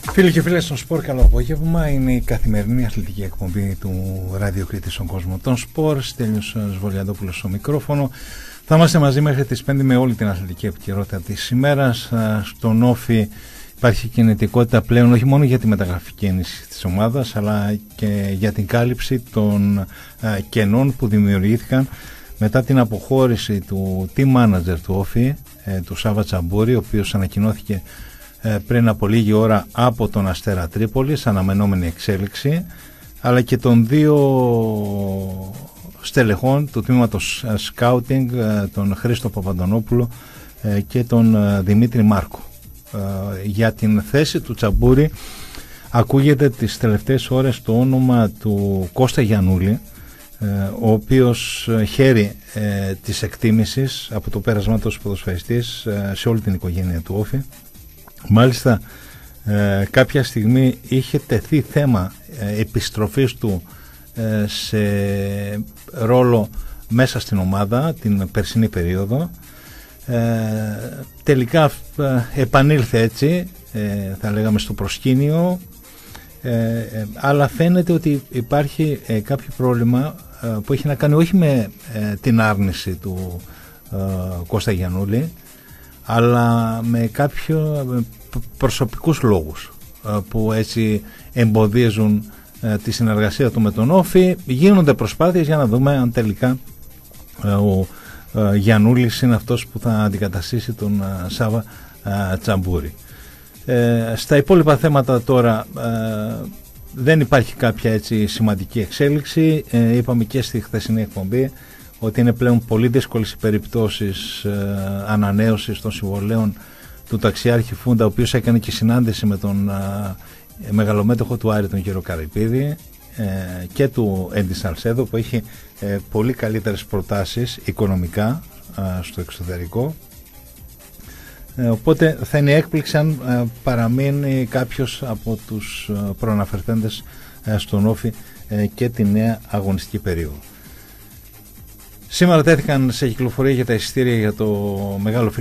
Φίλοι και φίλες των Σπορ, καλό απόγευμα. Είναι η καθημερινή αθλητική εκπομπή του Ράδιο Κρήτης στον κόσμο των Σπορ. Στέλιος Βολιαδόπουλος στο μικρόφωνο. Θα είμαστε μαζί μέχρι τις 5 με όλη την αθλητική επικαιρότητα της ημέρας. Στον Όφη υπάρχει κινητικότητα πλέον όχι μόνο για τη μεταγραφική ενίσχυση της ομάδας, αλλά και για την κάλυψη των κενών που δημιουργήθηκαν μετά την αποχώρηση του team manager του Όφη, του Σάβα Τσαμπούρη, ο οποίος ανακοινώθηκε πριν από λίγη ώρα από τον Αστέρα Τρίπολης, αναμενόμενη εξέλιξη, αλλά και των δύο στελεχών του τμήματος Scouting, τον Χρήστο Παπαντονόπουλο και τον Δημήτρη Μάρκο. Για την θέση του Τσαμπούρη ακούγεται τις τελευταίες ώρες το όνομα του Κώστα Γιαννούλη, ο οποίος χαίρει της εκτίμησης από το πέρασμα του ως ποδοσφαιριστής σε όλη την οικογένεια του Όφη. Μάλιστα κάποια στιγμή είχε τεθεί θέμα επιστροφής του σε ρόλο μέσα στην ομάδα την περσινή περίοδο. Τελικά επανήλθε έτσι, θα λέγαμε, στο προσκήνιο, αλλά φαίνεται ότι υπάρχει κάποιο πρόβλημα που έχει να κάνει όχι με την άρνηση του Κώστα Γιαννούλη, αλλά με προσωπικούς λόγους που έτσι εμποδίζουν τη συνεργασία του με τον Όφη. Γίνονται προσπάθειες για να δούμε αν τελικά ο Γιαννούλης είναι αυτός που θα αντικαταστήσει τον Σάβα Τσαμπούρη. Στα υπόλοιπα θέματα τώρα δεν υπάρχει κάποια έτσι σημαντική εξέλιξη. Είπαμε και στη χθεσινή εκπομπή ότι είναι πλέον πολύ δύσκολες οι περιπτώσεις ανανέωσης των συμβολέων του ταξιάρχη Φούντα, ο οποίος έκανε και συνάντηση με τον μεγαλομέτωχο του Άρη, τον κύριο Καρυπίδη, και του Έντι Σαλσέδο, που έχει πολύ καλύτερες προτάσεις οικονομικά στο εξωτερικό. Οπότε θα είναι έκπληξη αν παραμείνει κάποιος από τους προαναφερθέντες στον Όφη και τη νέα αγωνιστική περίοδο. Σήμερα τέθηκαν σε κυκλοφορία για τα εισιτήρια για το μεγάλο